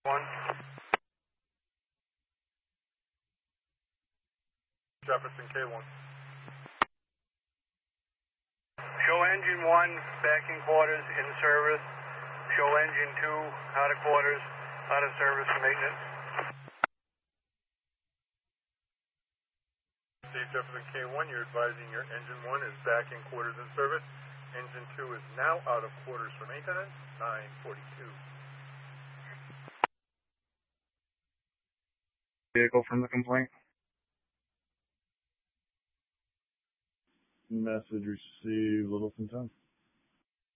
One. Jefferson K1. Show engine 1 back in quarters in service. Show engine 2 out of quarters, out of service for maintenance. Steve Jefferson K1, you're advising your engine 1 is back in quarters in service. Engine 2 is now out of quarters for maintenance. 942. Vehicle from the complaint. Message received, Littleton 10.